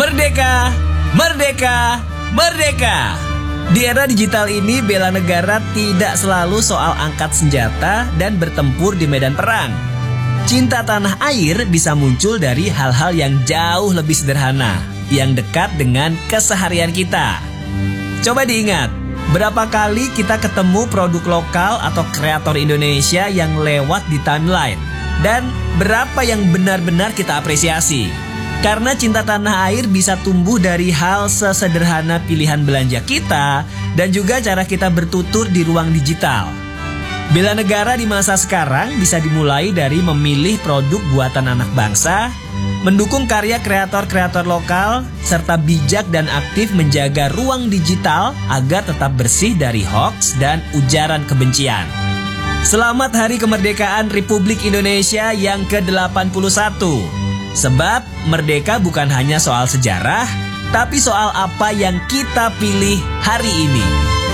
Merdeka! Merdeka! Merdeka! Di era digital ini, bela negara tidak selalu soal angkat senjata dan bertempur di medan perang. Cinta tanah air bisa muncul dari hal-hal yang jauh lebih sederhana, yang dekat dengan keseharian kita. Coba diingat, berapa kali kita ketemu produk lokal atau kreator Indonesia yang lewat di timeline, dan berapa yang benar-benar kita apresiasi. Karena cinta tanah air bisa tumbuh dari hal sesederhana pilihan belanja kita dan juga cara kita bertutur di ruang digital. Bela negara di masa sekarang bisa dimulai dari memilih produk buatan anak bangsa, mendukung karya kreator-kreator lokal, serta bijak dan aktif menjaga ruang digital agar tetap bersih dari hoaks dan ujaran kebencian. Selamat Hari Kemerdekaan Republik Indonesia yang ke-81. Sebab merdeka bukan hanya soal sejarah, tapi soal apa yang kita pilih hari ini.